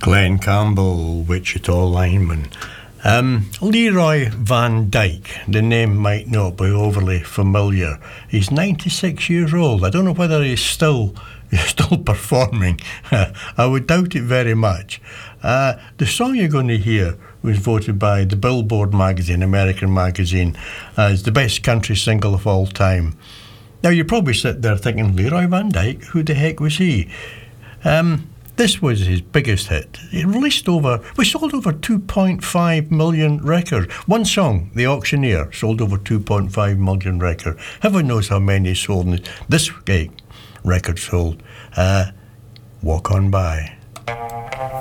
Glenn Campbell, Wichita lineman. Leroy Van Dyke, the name might not be overly familiar. He's 96 years old. I don't know whether he's still performing. I would doubt it very much. The song you're going to hear was voted by the Billboard magazine, American magazine, as the best country single of all time. Now, you probably sit there thinking, Leroy Van Dyke, who the heck was he? This was his biggest hit. We sold over 2.5 million records. One song, The Auctioneer, sold over 2.5 million records. Heaven knows how many sold. This record sold. Walk On By.